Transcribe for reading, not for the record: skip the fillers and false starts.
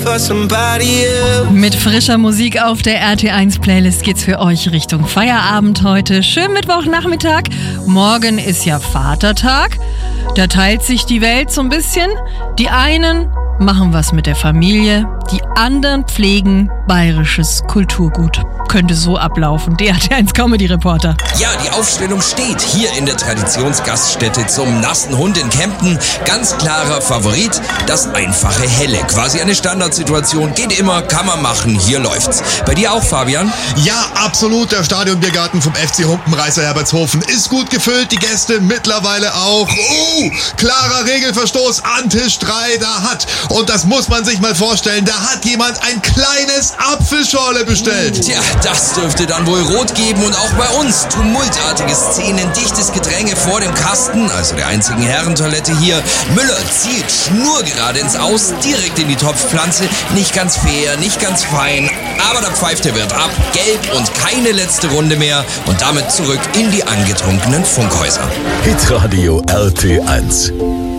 Mit frischer Musik auf der RT1-Playlist geht's für euch Richtung Feierabend heute. Schönen Mittwochnachmittag. Morgen ist ja Vatertag. Da teilt sich die Welt so ein bisschen. Die einen machen was mit der Familie, die anderen pflegen bayerisches Kulturgut. Könnte so ablaufen. Der RT1-Comedy-Reporter. Ja, die Aufstellung steht hier in der Traditionsgaststätte zum nassen Hund in Kempten. Ganz klarer Favorit, das einfache Helle. Quasi eine Standardsituation. Geht immer, kann man machen, hier läuft's. Bei dir auch, Fabian? Ja, absolut. Der Stadionbiergarten vom FC Humpenreißer Herbertshofen ist gut gefüllt. Die Gäste mittlerweile auch. Klarer Regelverstoß an Tisch 3. Da hat, und das muss man sich mal vorstellen, da hat jemand ein kleines Apfelschorle bestellt. Tja, das dürfte dann wohl rot geben und auch bei uns. Tumultartige Szenen, dichtes Gedränge vor dem Kasten, also der einzigen Herrentoilette hier. Müller zielt schnurgerade ins Aus, direkt in die Topfpflanze. Nicht ganz fair, nicht ganz fein, aber der pfeift der Wirt ab. Gelb und keine letzte Runde mehr und damit zurück in die angetrunkenen Funkhäuser. Hitradio RT1.